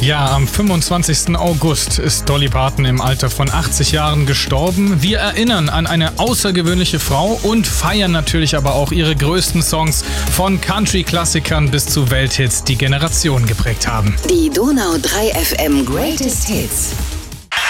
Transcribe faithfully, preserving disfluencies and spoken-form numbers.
Ja, am fünfundzwanzigsten August ist Dolly Parton im Alter von achtzig Jahren gestorben. Wir erinnern an eine außergewöhnliche Frau und feiern natürlich aber auch ihre größten Songs, von Country-Klassikern bis zu Welthits, die Generationen geprägt haben. Die Donau drei F M Greatest Hits.